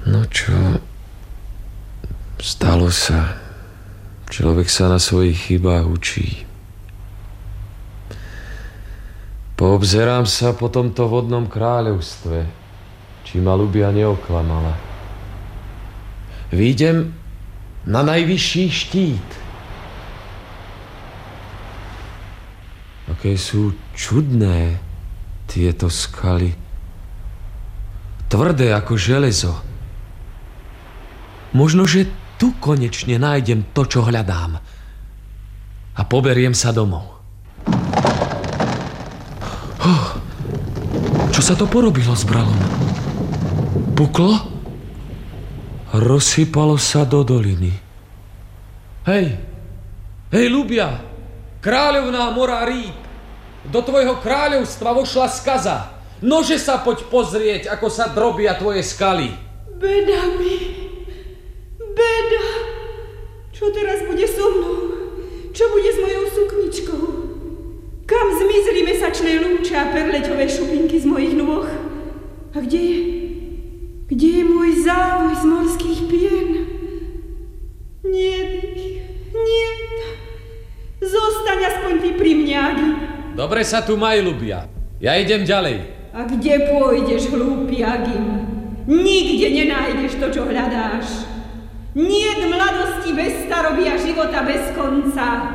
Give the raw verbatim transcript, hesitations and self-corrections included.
No čo? Stalo sa. Človek sa na svojich chybách učí. Poobzerám sa po tomto vodnom kráľovstve, či ma Ľubia neoklamala. Výjdem na najvyšší štít. Aké sú čudné tieto skaly. Tvrdé ako železo. Možno, že tu konečne nájdem to, čo hľadám. A poberiem sa domov. Oh, čo sa to porobilo s bralom? Puklo? Rozsypalo sa do doliny. Hej, hej, Ľubia, kráľovná mora Rít, do tvojho kráľovstva vošla skaza. Nože sa poď pozrieť, ako sa drobia tvoje skaly. Beda mi, beda. Čo teraz bude so mnou? Čo bude s mojou sukničkou? Kam zmizli mesačné lúče a perleťové šupinky z mojich nôh? A kde je? Kde je môj závoj z morských pien? Nie, nie. Zostaň aspoň ty pri mňa, Agi. Dobre sa tu maj, Ľubia. Ja idem ďalej. A kde pôjdeš, hlúpy Agim? Nikde nenájdeš to, čo hľadáš. Niet mladosti bez starobia, života bez konca.